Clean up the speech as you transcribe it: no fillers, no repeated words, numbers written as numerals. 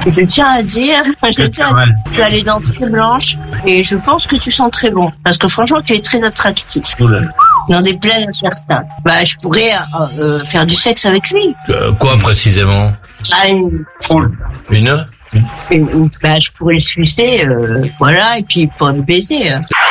Je tiens à dire, tu as les dents très blanches et je pense que tu sens très bon. Parce que franchement, tu es très attractif. N'en déplaise à certains. Bah, je pourrais faire du sexe avec lui. Quoi précisément? Bah, je pourrais le sucer, voilà, et puis pas me baiser.